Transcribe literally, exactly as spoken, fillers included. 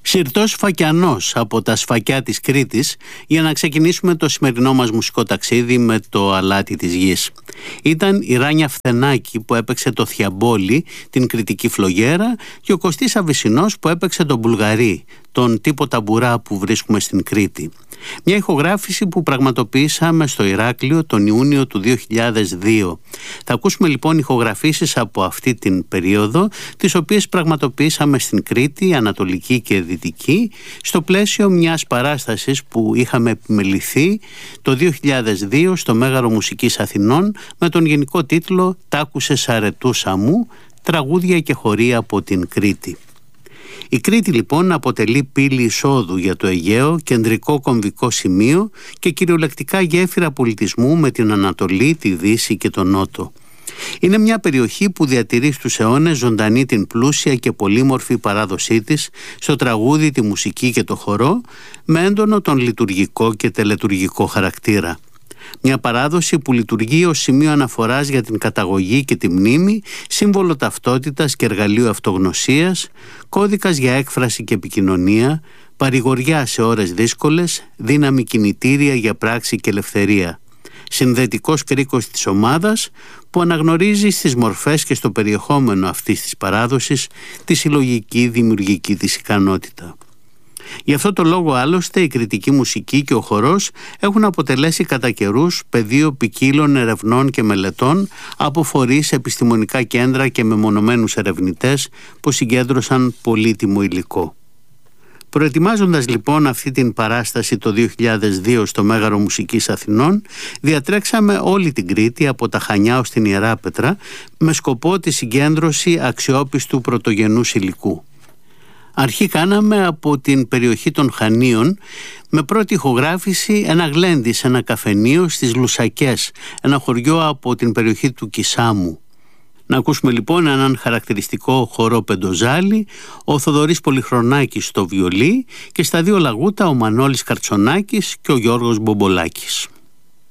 Συρτός Φακιανός από τα Σφακιά της Κρήτης, για να ξεκινήσουμε το σημερινό μας μουσικό ταξίδι με το αλάτι της γης. Ήταν η Ράνια Φθενάκη που έπαιξε το Θιαμπόλι, την κρητική φλογέρα, και ο Κωστής Αβυσσινός που έπαιξε τον Μπουλγαρί, τον τύπο ταμπουρά που βρίσκουμε στην Κρήτη. Μια ηχογράφηση που πραγματοποιήσαμε στο Ηράκλειο τον Ιούνιο του δύο χιλιάδες δύο. Θα ακούσουμε λοιπόν ηχογραφήσεις από αυτή την περίοδο, τις οποίες πραγματοποιήσαμε στην Κρήτη, Ανατολική και Δυτική, στο πλαίσιο μιας παράστασης που είχαμε επιμεληθεί το δύο χιλιάδες δύο στο Μέγαρο Μουσικής Αθηνών με τον γενικό τίτλο «Τ' άκουσες αρετούσα μου, τραγούδια και χωρία από την Κρήτη». Η Κρήτη λοιπόν αποτελεί πύλη εισόδου για το Αιγαίο, κεντρικό κομβικό σημείο και κυριολεκτικά γέφυρα πολιτισμού με την Ανατολή, τη Δύση και τον Νότο. Είναι μια περιοχή που διατηρεί στους αιώνες ζωντανή την πλούσια και πολύμορφη παράδοσή της στο τραγούδι, τη μουσική και το χορό, με έντονο τον λειτουργικό και τελετουργικό χαρακτήρα. Μια παράδοση που λειτουργεί ως σημείο αναφοράς για την καταγωγή και τη μνήμη, σύμβολο ταυτότητας και εργαλείο αυτογνωσίας, κώδικας για έκφραση και επικοινωνία, παρηγοριά σε ώρες δύσκολες, δύναμη κινητήρια για πράξη και ελευθερία. Συνδετικός κρίκος της ομάδας που αναγνωρίζει στις μορφές και στο περιεχόμενο αυτής της παράδοσης τη συλλογική δημιουργική της ικανότητα. Γι' αυτό το λόγο άλλωστε η κρητική μουσική και ο χορός έχουν αποτελέσει κατά καιρούς πεδίο ποικίλων ερευνών και μελετών από φορείς, επιστημονικά κέντρα και μεμονωμένους ερευνητές που συγκέντρωσαν πολύτιμο υλικό. Προετοιμάζοντας λοιπόν αυτή την παράσταση το δύο χιλιάδες δύο στο Μέγαρο Μουσικής Αθηνών, διατρέξαμε όλη την Κρήτη από τα Χανιά ως την Ιεράπετρα με σκοπό τη συγκέντρωση αξιόπιστου πρωτογενούς υλικού. Αρχή κάναμε από την περιοχή των Χανίων με πρώτη ηχογράφηση ένα γλέντι σε ένα καφενείο στις Λουσακές, ένα χωριό από την περιοχή του Κισάμου. Να ακούσουμε λοιπόν έναν χαρακτηριστικό χορό πεντοζάλι, ο Θοδωρής Πολυχρονάκης στο βιολί και στα δύο λαγούτα ο Μανώλης Καρτσονάκης και ο Γιώργος Μπομπολάκης.